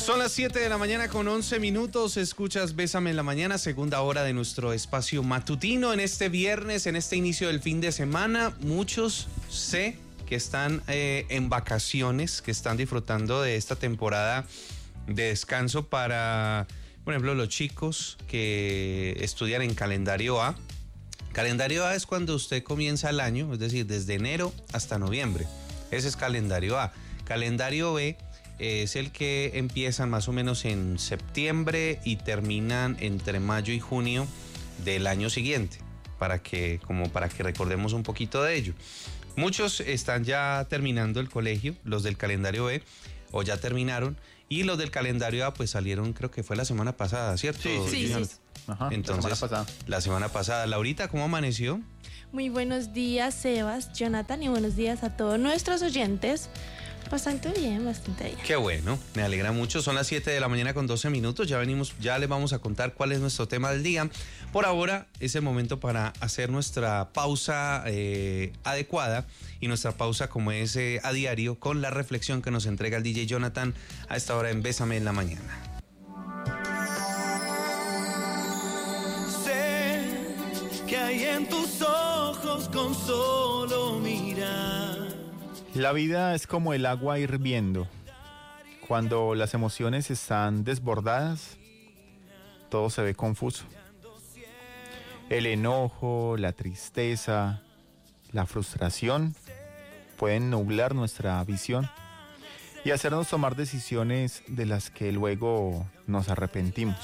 Son las 7 de la mañana con 11 minutos. Escuchas Bésame en la Mañana, segunda hora de nuestro espacio matutino en este viernes, en este inicio del fin de semana. Muchos sé que están en vacaciones, que están disfrutando de esta temporada de descanso para, por ejemplo, los chicos que estudian en calendario A. Calendario A es cuando usted comienza el año, es decir, desde enero hasta noviembre. Ese es calendario A. Calendario B es el que empiezan más o menos en septiembre y terminan entre mayo y junio del año siguiente, para que recordemos un poquito de ello. Muchos están ya terminando el colegio, los del calendario B, o ya terminaron, y los del calendario A pues salieron, creo que fue la semana pasada, ¿cierto? Sí. Ajá, entonces, la semana pasada. Laurita, ¿cómo amaneció? Muy buenos días, Sebas, Jonathan, y buenos días a todos nuestros oyentes. Bastante bien. Qué bueno, me alegra mucho. Son las 7 de la mañana con 12 minutos. Ya les vamos a contar cuál es nuestro tema del día. Por ahora es el momento para hacer nuestra pausa adecuada, y nuestra pausa como es a diario, con la reflexión que nos entrega el DJ Jonathan a esta hora en Bésame en la Mañana. Sé que hay en tus ojos con solo mirar. La vida es como el agua hirviendo. Cuando las emociones están desbordadas, todo se ve confuso. El enojo, la tristeza, la frustración pueden nublar nuestra visión y hacernos tomar decisiones de las que luego nos arrepentimos.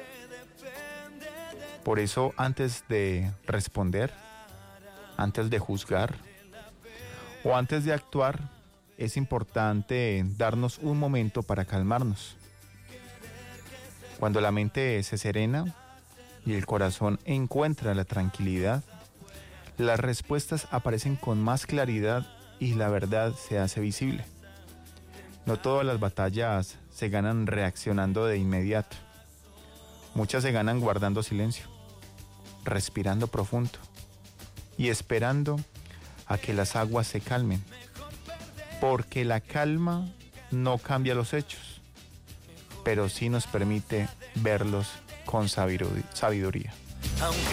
Por eso, antes de responder, antes de juzgar o antes de actuar, es importante darnos un momento para calmarnos. Cuando la mente se serena y el corazón encuentra la tranquilidad, las respuestas aparecen con más claridad y la verdad se hace visible. No todas las batallas se ganan reaccionando de inmediato. Muchas se ganan guardando silencio, respirando profundo y esperando a que las aguas se calmen, porque la calma no cambia los hechos, pero sí nos permite verlos con sabiduría.